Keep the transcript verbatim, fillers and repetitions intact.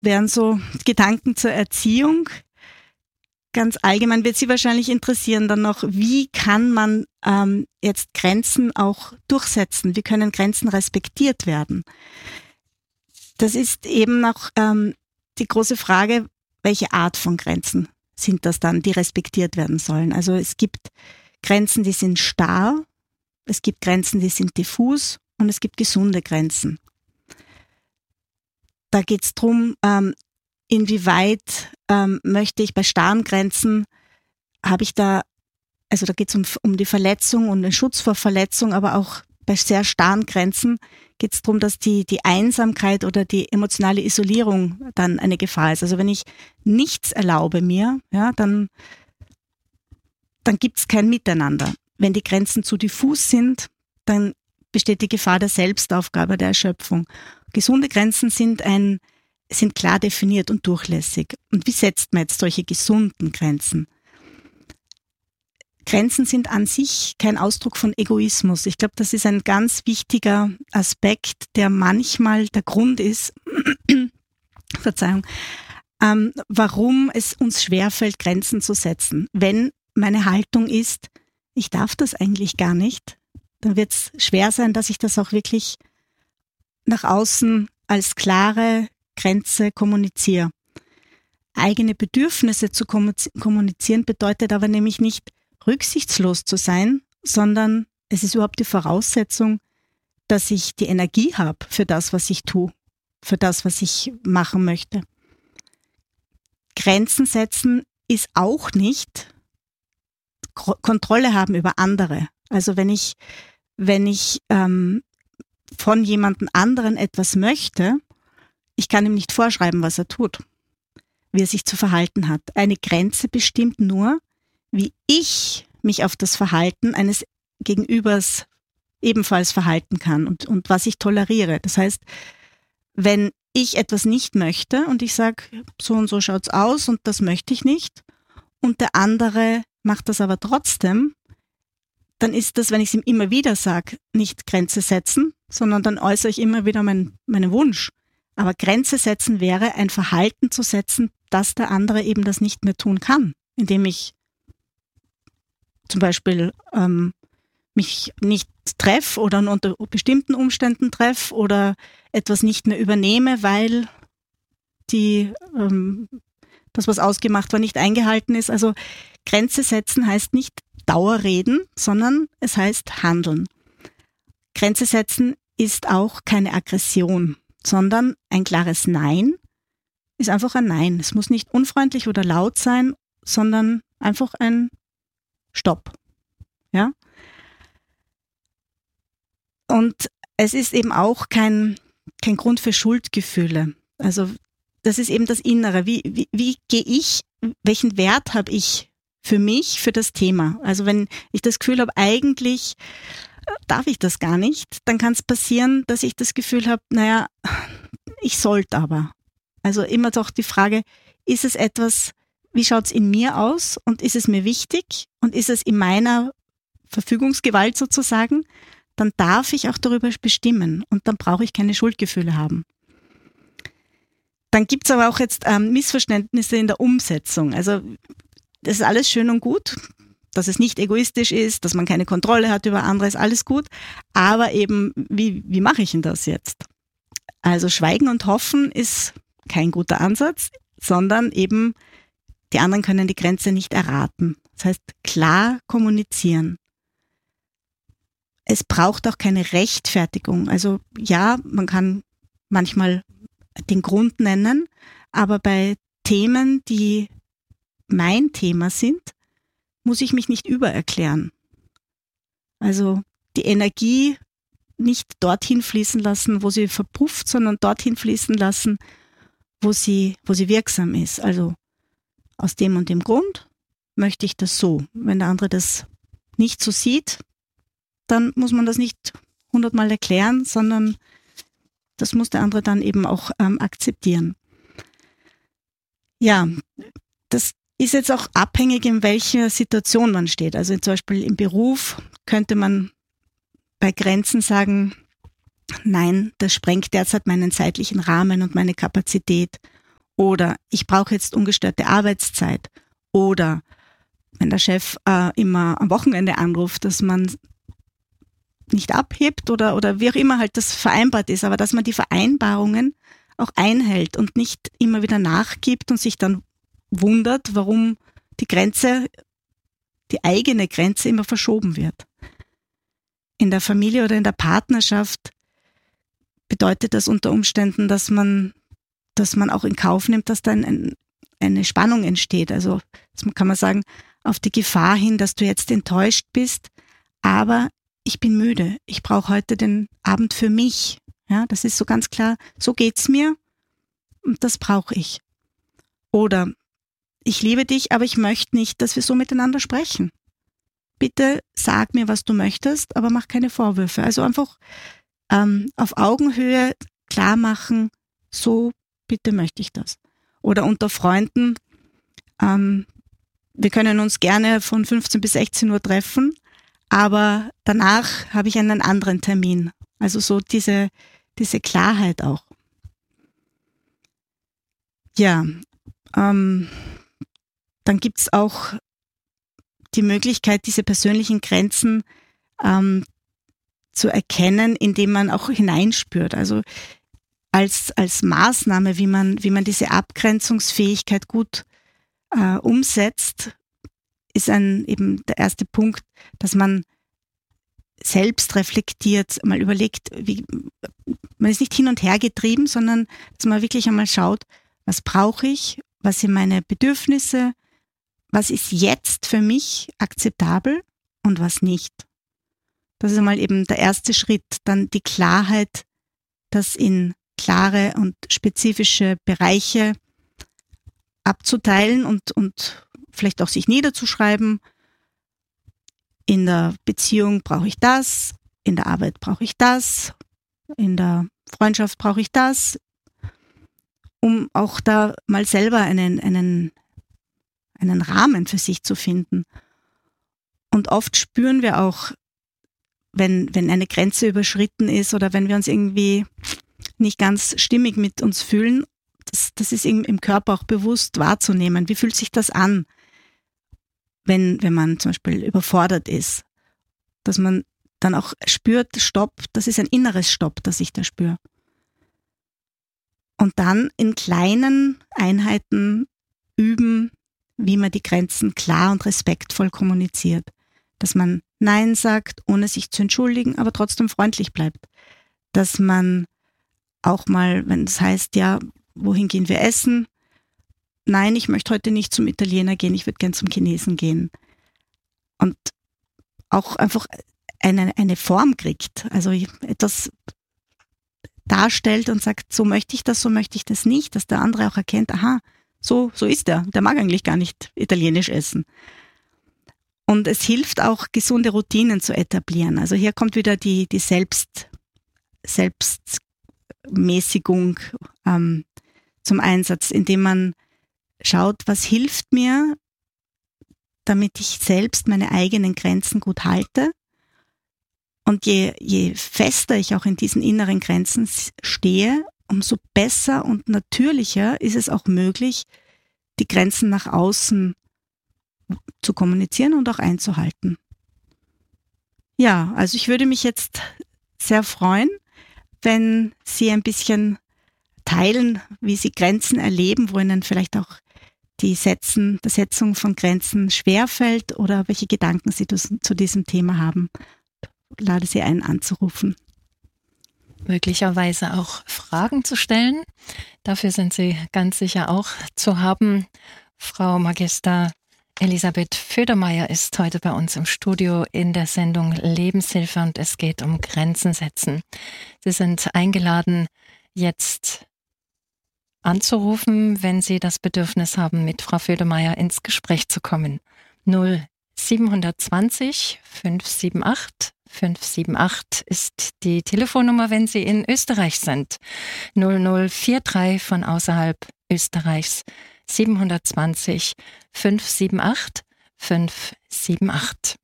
wären so Gedanken zur Erziehung. Ganz allgemein wird Sie wahrscheinlich interessieren dann noch, wie kann man ähm, jetzt Grenzen auch durchsetzen? Wie können Grenzen respektiert werden? Das ist eben noch ähm, die große Frage, welche Art von Grenzen sind das dann, die respektiert werden sollen? Also es gibt Grenzen, die sind starr, es gibt Grenzen, die sind diffus und es gibt gesunde Grenzen. Da geht es darum, ähm, inwieweit ähm, möchte ich bei starren Grenzen, habe ich da, also da geht es um, um die Verletzung und den Schutz vor Verletzung, aber auch bei sehr starren Grenzen geht es darum, dass die, die Einsamkeit oder die emotionale Isolierung dann eine Gefahr ist. Also wenn ich nichts erlaube mir, ja, dann, dann gibt es kein Miteinander. Wenn die Grenzen zu diffus sind, dann besteht die Gefahr der Selbstaufgabe, der Erschöpfung. Gesunde Grenzen sind ein, sind klar definiert und durchlässig. Und wie setzt man jetzt solche gesunden Grenzen? Grenzen sind an sich kein Ausdruck von Egoismus. Ich glaube, das ist ein ganz wichtiger Aspekt, der manchmal der Grund ist, Verzeihung, ähm, warum es uns schwerfällt, Grenzen zu setzen. Wenn meine Haltung ist, ich darf das eigentlich gar nicht, dann wird es schwer sein, dass ich das auch wirklich nach außen als klare Grenze kommuniziere. Eigene Bedürfnisse zu kommunizieren bedeutet aber nämlich nicht, rücksichtslos zu sein, sondern es ist überhaupt die Voraussetzung, dass ich die Energie habe für das, was ich tue, für das, was ich machen möchte. Grenzen setzen ist auch nicht K- Kontrolle haben über andere. Also wenn ich, wenn ich ähm, von jemandem anderen etwas möchte, ich kann ihm nicht vorschreiben, was er tut, wie er sich zu verhalten hat. Eine Grenze bestimmt nur, wie ich mich auf das Verhalten eines Gegenübers ebenfalls verhalten kann und, und was ich toleriere. Das heißt, wenn ich etwas nicht möchte und ich sage, so und so schaut's aus und das möchte ich nicht und der andere macht das aber trotzdem, dann ist das, wenn ich es ihm immer wieder sage, nicht Grenze setzen, sondern dann äußere ich immer wieder mein, meinen Wunsch. Aber Grenze setzen wäre, ein Verhalten zu setzen, dass der andere eben das nicht mehr tun kann, indem ich zum Beispiel ähm, mich nicht treffe oder nur unter bestimmten Umständen treffe oder etwas nicht mehr übernehme, weil die, ähm, das, was ausgemacht war, nicht eingehalten ist. Also Grenze setzen heißt nicht Dauerreden, sondern es heißt handeln. Grenze setzen ist auch keine Aggression, sondern ein klares Nein ist einfach ein Nein. Es muss nicht unfreundlich oder laut sein, sondern einfach ein Stopp. Ja? Und es ist eben auch kein, kein Grund für Schuldgefühle. Also das ist eben das Innere. Wie, wie, wie gehe ich, welchen Wert habe ich für mich, für das Thema? Also wenn ich das Gefühl habe, eigentlich darf ich das gar nicht, dann kann es passieren, dass ich das Gefühl habe, naja, ich sollte aber. Also immer doch die Frage, ist es etwas, wie schaut es in mir aus und ist es mir wichtig und ist es in meiner Verfügungsgewalt sozusagen, dann darf ich auch darüber bestimmen und dann brauche ich keine Schuldgefühle haben. Dann gibt es aber auch jetzt ähm, Missverständnisse in der Umsetzung. Also das ist alles schön und gut, dass es nicht egoistisch ist, dass man keine Kontrolle hat über andere, ist alles gut. Aber eben, wie, wie mache ich denn das jetzt? Also Schweigen und Hoffen ist kein guter Ansatz, sondern eben die anderen können die Grenze nicht erraten. Das heißt, klar kommunizieren. Es braucht auch keine Rechtfertigung. Also ja, man kann manchmal den Grund nennen, aber bei Themen, die mein Thema sind, muss ich mich nicht übererklären. Also die Energie nicht dorthin fließen lassen, wo sie verpufft, sondern dorthin fließen lassen, wo sie, wo sie wirksam ist. Also aus dem und dem Grund möchte ich das so. Wenn der andere das nicht so sieht, dann muss man das nicht hundertmal erklären, sondern das muss der andere dann eben auch ähm, akzeptieren. Ja, das ist jetzt auch abhängig, in welcher Situation man steht. Also zum Beispiel im Beruf könnte man bei Grenzen sagen, nein, das sprengt derzeit meinen zeitlichen Rahmen und meine Kapazität. Oder ich brauche jetzt ungestörte Arbeitszeit. Oder wenn der Chef äh, immer am Wochenende anruft, dass man nicht abhebt oder, oder wie auch immer halt das vereinbart ist, aber dass man die Vereinbarungen auch einhält und nicht immer wieder nachgibt und sich dann wundert, warum die Grenze, die eigene Grenze immer verschoben wird. In der Familie oder in der Partnerschaft bedeutet das unter Umständen, dass man, dass man auch in Kauf nimmt, dass dann ein, eine Spannung entsteht. Also das kann man sagen, auf die Gefahr hin, dass du jetzt enttäuscht bist, aber ich bin müde. Ich brauche heute den Abend für mich. Ja, das ist so ganz klar. So geht's mir und das brauche ich. Oder ich liebe dich, aber ich möchte nicht, dass wir so miteinander sprechen. Bitte sag mir, was du möchtest, aber mach keine Vorwürfe. Also einfach ähm, auf Augenhöhe klar machen, so bitte möchte ich das. Oder unter Freunden, ähm, wir können uns gerne von fünfzehn bis sechzehn Uhr treffen, aber danach habe ich einen anderen Termin. Also so diese, diese Klarheit auch. Ja, ähm, dann gibt's auch die Möglichkeit, diese persönlichen Grenzen ähm, zu erkennen, indem man auch hineinspürt. Also als, als Maßnahme, wie man, wie man diese Abgrenzungsfähigkeit gut äh, umsetzt, ist ein, eben der erste Punkt, dass man selbst reflektiert, mal überlegt, wie, man ist nicht hin und her getrieben, sondern dass man wirklich einmal schaut, was brauche ich, was sind meine Bedürfnisse, was ist jetzt für mich akzeptabel und was nicht. Das ist einmal eben der erste Schritt, dann die Klarheit, das in klare und spezifische Bereiche abzuteilen und, und vielleicht auch sich niederzuschreiben. In der Beziehung brauche ich das, in der Arbeit brauche ich das, in der Freundschaft brauche ich das, um auch da mal selber einen, einen, einen Rahmen für sich zu finden. Und oft spüren wir auch, wenn, wenn eine Grenze überschritten ist oder wenn wir uns irgendwie nicht ganz stimmig mit uns fühlen, das, das ist im, im Körper auch bewusst wahrzunehmen. Wie fühlt sich das an, wenn, wenn man zum Beispiel überfordert ist? Dass man dann auch spürt, Stopp, das ist ein inneres Stopp, das ich da spüre. Und dann in kleinen Einheiten üben, wie man die Grenzen klar und respektvoll kommuniziert. Dass man Nein sagt, ohne sich zu entschuldigen, aber trotzdem freundlich bleibt. Dass man auch mal, wenn es heißt, ja, wohin gehen wir essen? Nein, ich möchte heute nicht zum Italiener gehen, ich würde gern zum Chinesen gehen. Und auch einfach eine, eine Form kriegt, also etwas darstellt und sagt, so möchte ich das, so möchte ich das nicht, dass der andere auch erkennt, aha, so, so ist er, der mag eigentlich gar nicht italienisch essen. Und es hilft auch, gesunde Routinen zu etablieren. Also hier kommt wieder die, die Selbst, Selbstmäßigung ähm, zum Einsatz, indem man schaut, was hilft mir, damit ich selbst meine eigenen Grenzen gut halte. Und je, je fester ich auch in diesen inneren Grenzen stehe, umso besser und natürlicher ist es auch möglich, die Grenzen nach außen zu kommunizieren und auch einzuhalten. Ja, also ich würde mich jetzt sehr freuen, wenn Sie ein bisschen teilen, wie Sie Grenzen erleben, wo Ihnen vielleicht auch die Setzen, die Setzung von Grenzen schwerfällt oder welche Gedanken Sie zu diesem Thema haben. Ich lade Sie ein, anzurufen. Möglicherweise auch Fragen zu stellen. Dafür sind Sie ganz sicher auch zu haben. Frau Magister Elisabeth Födermeier ist heute bei uns im Studio in der Sendung Lebenshilfe und es geht um Grenzen setzen. Sie sind eingeladen, jetzt anzurufen, wenn Sie das Bedürfnis haben, mit Frau Födermeier ins Gespräch zu kommen. null sieben zwei null fünf sieben acht fünf sieben acht ist die Telefonnummer, wenn Sie in Österreich sind. null null vier drei von außerhalb Österreichs sieben zwei null fünf sieben acht fünf sieben acht.